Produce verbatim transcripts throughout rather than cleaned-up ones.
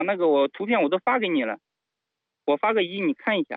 那个我图片我都发给你了，我发个一你看一下。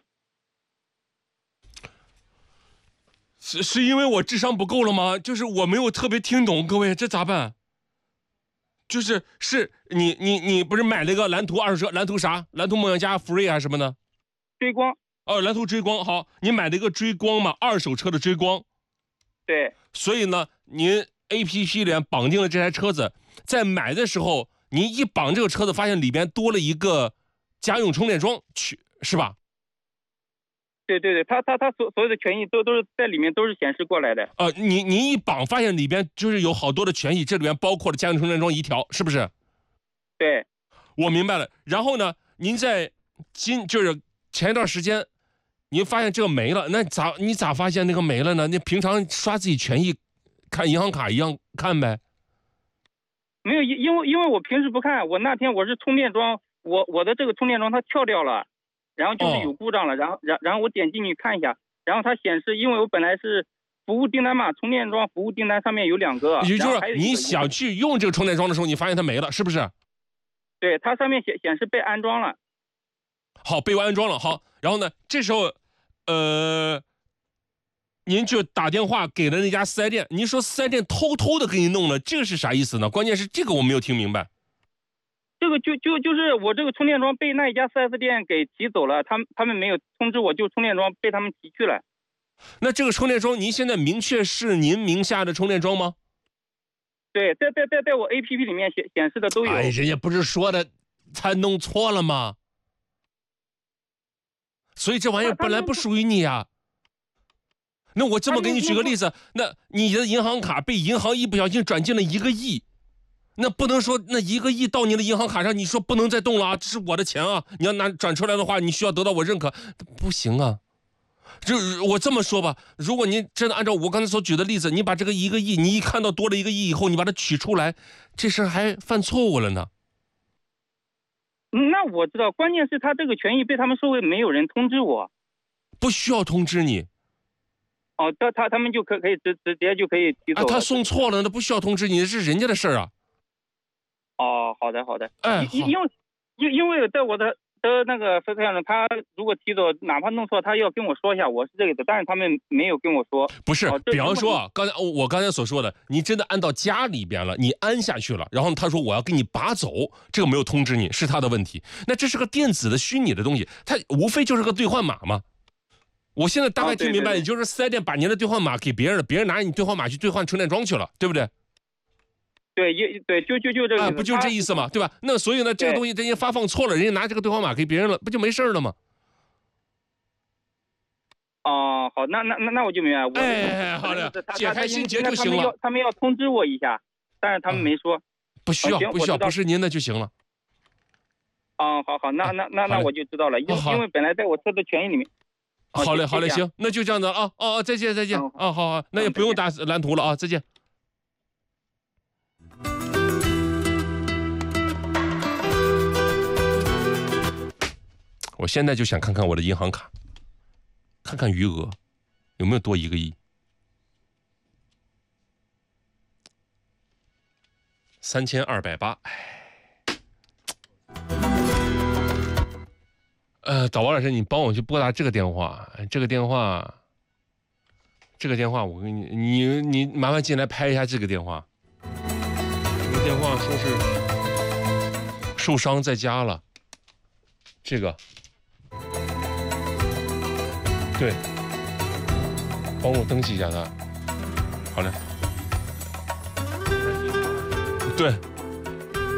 是是因为我智商不够了吗？就是我没有特别听懂，各位这咋办？就是是你你你不是买了一个蓝图二手车，蓝图啥？蓝图梦想家、福瑞啊什么的？ 追光。 哦，蓝图追光。好，你买了一个追光嘛，二手车的追光。 对。 所以呢，您 A P P 里面绑定了这台车子，在买的时候，您一绑这个车子，发现里边多了一个家用充电桩，去是吧？ 对对对，他他他所所有的权益都都是在里面都是显示过来的。 呃，你你一绑，发现里边就是有好多的权益，这里边包括了家用充电桩一条，是不是？ 对， 我明白了。然后呢，您在今就是前一段时间，您发现这个没了，那咋你咋发现那个没了呢？你平常刷自己权益，看银行卡一样看呗？ 没有，因因为因为我平时不看，我那天我是充电桩，我我的这个充电桩它跳掉了。然后就是有故障了，哦、然后然然后我点进去看一下，然后它显示，因为我本来是服务订单嘛，充电桩服务订单上面有两个， 也就是说你想去用这个充电桩的时候，你发现它没了，是不是？ 对，它上面显显示被安装了。 好，被安装了。好，然后呢，这时候，呃，您就打电话给了那家四 S 店，您说四 S 店偷偷的给你弄了，这个是啥意思呢？关键是这个我没有听明白。 这个就就就是我这个充电桩被那一家 四 S 店给提走了，他们他们没有通知我，就充电桩被他们提去了。 那这个充电桩您现在明确是您名下的充电桩吗？ 对，在在在在我 A P P 里面显显示的都有。 哎，人家不是说的，他弄错了吗？所以这玩意儿本来不属于你呀。那我这么给你举个例子，那你的银行卡被银行一不小心转进了一个亿。那不能说那一个亿到你的银行卡上，你说不能再动了啊，这是我的钱啊！你要拿转出来的话，你需要得到我认可，不行啊。就我这么说吧，如果您真的按照我刚才所举的例子，你把这个一个亿，你一看到多了一个亿以后，你把它取出来，这事还犯错误了呢。 那我知道，关键是他这个权益被他们收回，没有人通知我。 不需要通知你。 哦，他他他们就可可以直直接就可以提走了。 啊，他送错了，那不需要通知你，这是人家的事儿啊。 哦，好的好的， 哎， 因因为因因为在我的的那个飞车上，他如果提走，哪怕弄错，他要跟我说一下，我是这个的，但是他们没有跟我说。 不是， 哦、 比方说啊，刚才我刚才所说的，你真的安到家里边了，你安下去了，然后他说我要给你拔走，这个没有通知你，是他的问题。那这是个电子的虚拟的东西，它无非就是个兑换码嘛。我现在大概听明白， 哦、对对对， 也就是四 S 店把您的兑换码给别人了，别人拿你兑换码去兑换充电桩去了，对不对？ 对，也对，就就就这个意思， 啊，不就这意思嘛，对吧？那所以呢，这个东西人家发放错了，人家拿这个兑换码给别人了，不就没事了吗？ 哦，好，那那那那我就明白。我哎，好的，解开心结就行了。 他们要他们要通知我一下，但是他们没说。 不需要，不需要，不是您的就行了。 哦，好好，那那那那我就知道了，因因为本来在我车的权益里面。 好嘞，好嘞，行，那就这样子啊，哦，再见，再见，啊，好好，那也不用打蓝图了啊，再见。我现在就想看看我的银行卡，看看余额有没有多一个亿，三千二百八。呃，导王老师，你帮我去拨打这个电话，这个电话，这个电话，我给你，你你麻烦进来拍一下这个电话。这个电话说是受伤在家了，这个。对，帮我登记一下他。好嘞。对。